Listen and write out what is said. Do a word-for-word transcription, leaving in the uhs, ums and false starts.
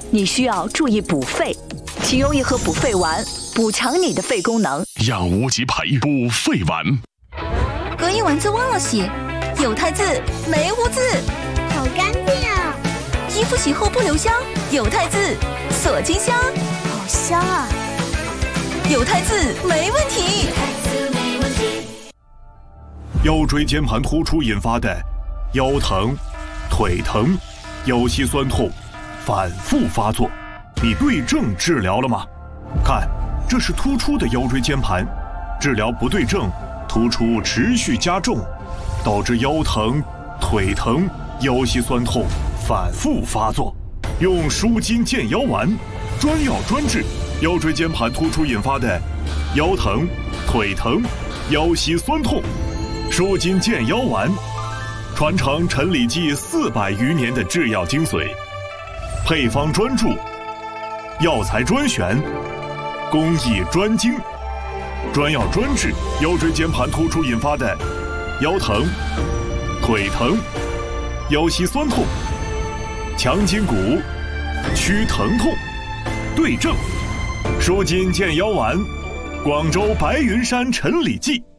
你需要注意补肺，请用一盒补肺丸补强你的肺功能。 养无极培补肺丸。 隔音丸子忘了洗，有汰渍没污渍， 好干净啊！ 衣服洗后不留香，有汰渍锁金香， 好香啊！ 有汰渍没问题。 腰椎间盘突出引发的腰疼、腿疼、腰膝酸痛反复发作，你对症治疗了吗？看，这是突出的腰椎间盘，治疗不对症，突出持续加重，导致腰疼、腿疼、腰膝酸痛反复发作。用舒筋健腰丸，专药专治腰椎间盘突出引发的腰疼、腿疼、腰膝酸痛。舒筋健腰丸，传承陈李济四百余年的制药精髓，配方专注，药材专选，工艺专精，专药专治腰椎间盘突出引发的腰疼、腿疼、腰膝酸痛，强筋骨，祛疼痛，对症。舒筋健腰丸，广州白云山陈李济。